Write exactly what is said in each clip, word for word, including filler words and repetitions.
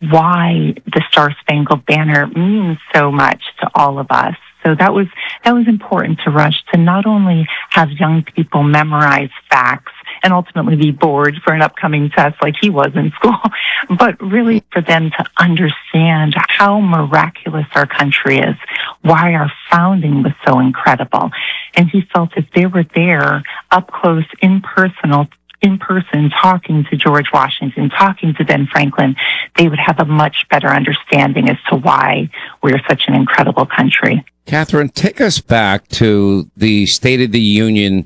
why the Star Spangled Banner means so much to all of us. So that was that was important to Rush, to not only have young people memorize facts and ultimately be bored for an upcoming test like he was in school, but really for them to understand how miraculous our country is, why our founding was so incredible. And he felt if they were there up close, in personal, in person, talking to George Washington, talking to Ben Franklin, they would have a much better understanding as to why we're such an incredible country. Catherine, take us back to the State of the Union,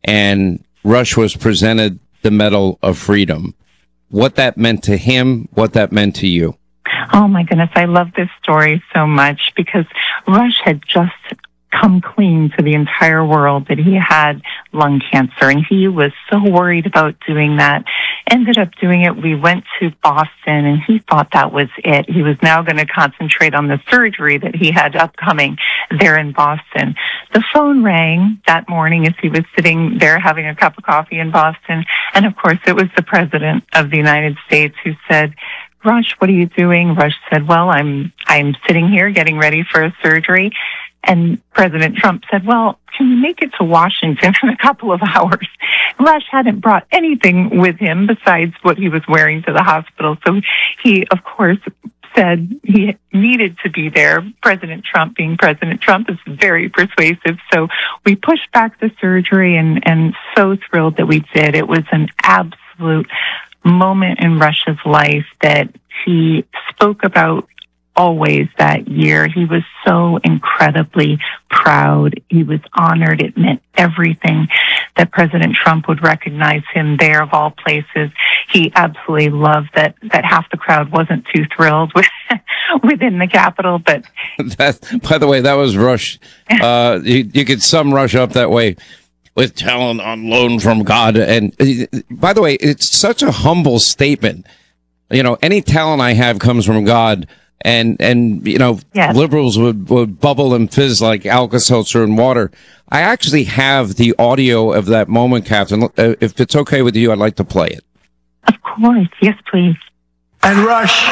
and Rush was presented the Medal of Freedom. What that meant to him, what that meant to you. Oh my goodness, I love this story so much because Rush had just come clean to the entire world that he had lung cancer, and he was so worried about doing that. Ended up doing it. We went to Boston, and he thought that was it. He was now going to concentrate on the surgery that he had upcoming there in Boston. The phone rang that morning as he was sitting there having a cup of coffee in Boston, and of course it was the President of the United States who said, "Rush, what are you doing?" Rush said, "Well, I'm I'm sitting here getting ready for a surgery." And President Trump said, "Well, can you make it to Washington in a couple of hours?" Rush hadn't brought anything with him besides what he was wearing to the hospital. So he, of course, said he needed to be there. President Trump, being President Trump, is very persuasive. So we pushed back the surgery, and, and so thrilled that we did. It was an absolute moment in Rush's life that he spoke about always that year. He was so incredibly proud. He was honored. It meant everything that President Trump would recognize him there of all places. He absolutely loved that, that half the crowd wasn't too thrilled with, within the Capitol. But that, by the way, that was Rush. Uh, you, you could sum Rush up that way. With talent on loan from God. And by the way, it's such a humble statement. You know, any talent I have comes from God. And, and you know, yes. Liberals would, would bubble and fizz like Alka-Seltzer and water. I actually have the audio of that moment, Catherine. If it's okay with you, I'd like to play it. Of course. Yes, please. And Rush,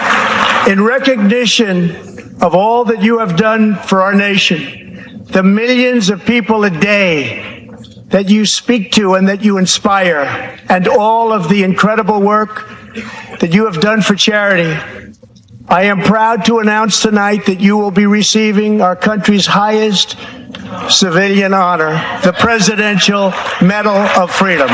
in recognition of all that you have done for our nation, the millions of people a day that you speak to and that you inspire, and all of the incredible work that you have done for charity, I am proud to announce tonight that you will be receiving our country's highest civilian honor, the Presidential Medal of Freedom.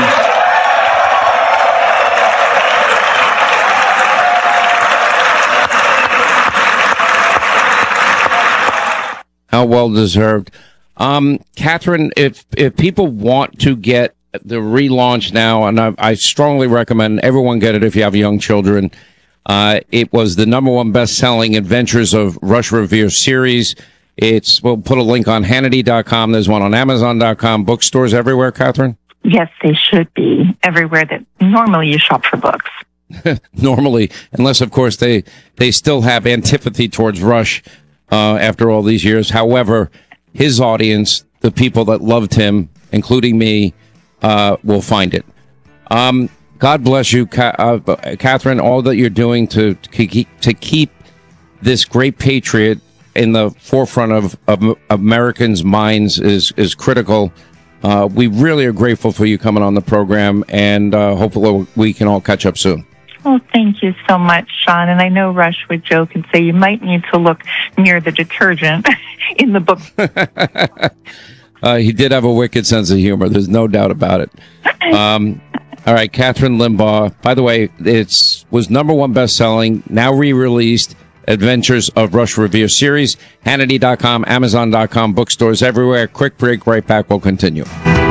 How well deserved. Um, Catherine, if, if people want to get the relaunch now, and I, I strongly recommend everyone get it if you have young children. Uh, it was the number one best-selling Adventures of Rush Revere series. It's, we'll put a link on Hannity dot com. There's one on Amazon dot com. Bookstores everywhere, Catherine? Yes, they should be everywhere that normally you shop for books. Normally, unless, of course, they, they still have antipathy towards Rush uh, after all these years. However, his audience, the people that loved him, including me, uh, will find it. Um, God bless you, uh, Catherine, all that you're doing to, to keep, to keep this great patriot in the forefront of, of Americans' minds is, is critical. Uh, we really are grateful for you coming on the program, and uh, hopefully we can all catch up soon. Well, thank you so much, Sean. And I know Rush would joke and say you might need to look near the detergent in the book. uh, he did have a wicked sense of humor. There's no doubt about it. Um, all right, Catherine Limbaugh. By the way, it's was number one best-selling, now re-released, Adventures of Rush Revere series. Hannity dot com, Amazon dot com, bookstores everywhere. Quick break, right back. We'll continue.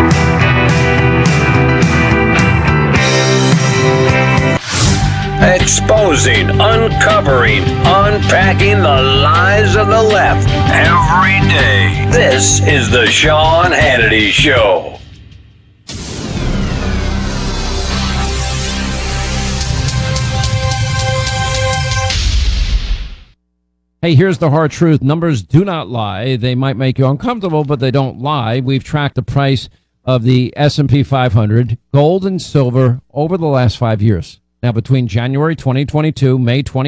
Exposing, uncovering, unpacking the lies of the left every day. This is the Sean Hannity Show. Hey, here's the hard truth. Numbers do not lie. They might make you uncomfortable, but they don't lie. We've tracked the price of the S and P five hundred, gold and silver, over the last five years. Now, between January twenty twenty-two, May twenty